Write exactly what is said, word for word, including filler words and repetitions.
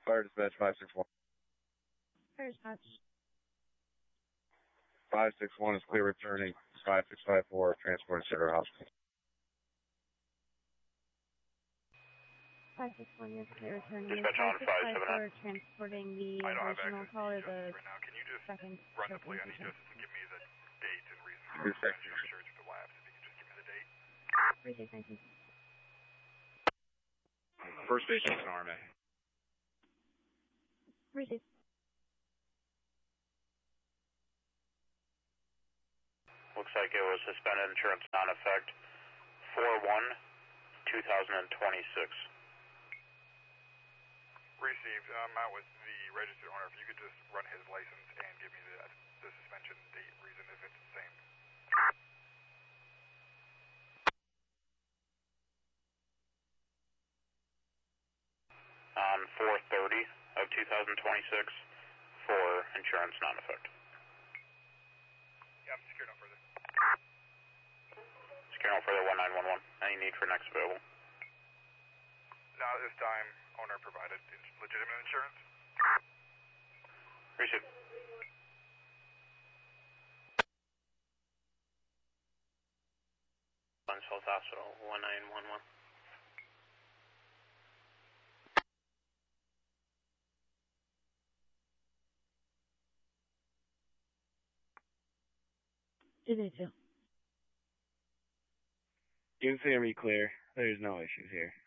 Fire dispatch five six one. Fire dispatch. five six one is clear returning. five six five four, transport to Center Hospital. five six one is clear returning. Dispatch on five seven nine. Transporting the I don't have original access call or to the justice right now. Can you just second run the plea on circumcision. e-justice and give me the date and reason for Two seconds. suspension? I'm sure it's the lapse. If you could just give me the date. three six nineteen. First patient in R M A. three six. Looks like it was suspended insurance non-effect four one two thousand twenty-six. Received. I'm out with the registered owner. If you could just run his license and give me the, the suspension date reason if it's the same. On four thirty of two thousand twenty-six for insurance non-effect. Yeah, I'm secured no further. Secure no further one nine one one. Any need for next available? Not at this time. Owner provided legitimate insurance. Received. Lens Health Hospital one nine one one. Did they too? You can see me clear. There's no issues here.